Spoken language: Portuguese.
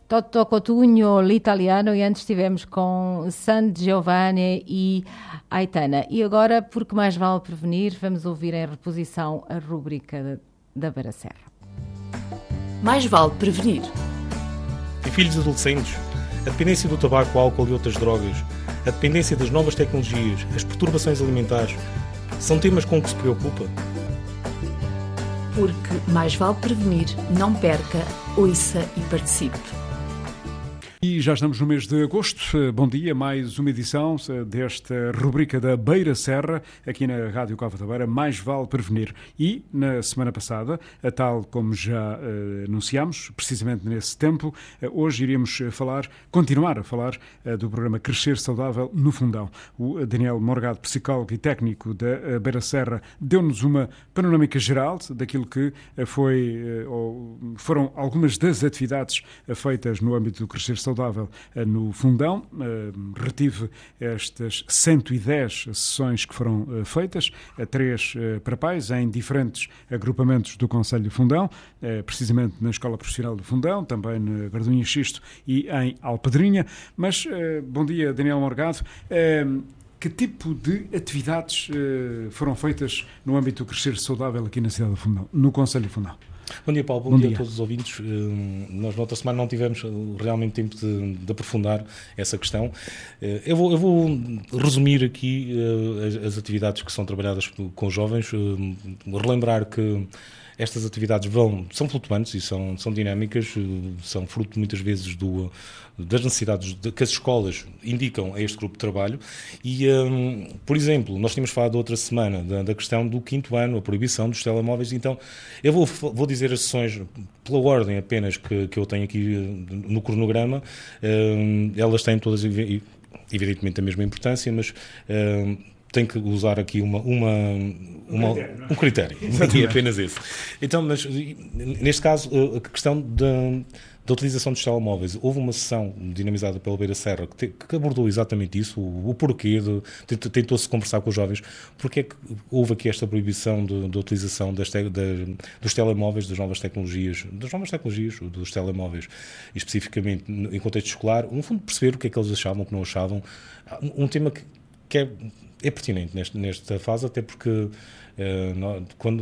Toto Cotugno, l'italiano, e antes estivemos com San Giovanni e Aitana. E agora, porque mais vale prevenir, vamos ouvir em reposição a rúbrica da Beira Serra. Mais vale prevenir. Em filhos adolescentes, a dependência do tabaco, álcool e outras drogas, a dependência das novas tecnologias, as perturbações alimentares, são temas com que se preocupa? Porque mais vale prevenir, não perca, ouça e participe. E já estamos no mês de agosto. Bom dia, mais uma edição desta rubrica da Beira Serra, aqui na Rádio Cova da Beira, mais vale prevenir. E, na semana passada, tal como já anunciámos, precisamente nesse tempo, hoje iríamos continuar a falar do programa Crescer Saudável no Fundão. O Daniel Morgado, psicólogo e técnico da Beira Serra, deu-nos uma panorâmica geral daquilo que foram algumas das atividades feitas no âmbito do Crescer Saudável no Fundão. Retive estas 110 sessões que foram feitas, 3 para pais, em diferentes agrupamentos do Concelho de Fundão, precisamente na Escola Profissional do Fundão, também na Gardunha Xisto e em Alpedrinha. Mas, bom dia, Daniel Morgado. Que tipo de atividades foram feitas no âmbito do Crescer Saudável aqui na cidade de Fundão, no Concelho de Fundão? Bom dia, Paulo. Bom dia a todos os ouvintes. Nós, na outra semana, não tivemos realmente tempo de aprofundar essa questão. Eu vou resumir aqui as atividades que são trabalhadas com os jovens, relembrar que estas atividades são flutuantes e são dinâmicas, são fruto muitas vezes das necessidades que as escolas indicam a este grupo de trabalho e, por exemplo, nós tínhamos falado outra semana da questão do 5º ano, a proibição dos telemóveis, então eu vou dizer as sessões pela ordem apenas que eu tenho aqui no cronograma. Elas têm todas evidentemente a mesma importância, mas tem que usar aqui um critério, e é apenas esse. Então, mas neste caso, a questão da utilização dos telemóveis, houve uma sessão dinamizada pela Beira Serra que abordou exatamente isso, o porquê, tentou-se conversar com os jovens, porque é que houve aqui esta proibição da utilização dos telemóveis, das novas tecnologias, dos telemóveis, e especificamente em contexto escolar, no fundo perceber o que é que eles achavam, o que não achavam, um tema que é pertinente nesta fase, até porque quando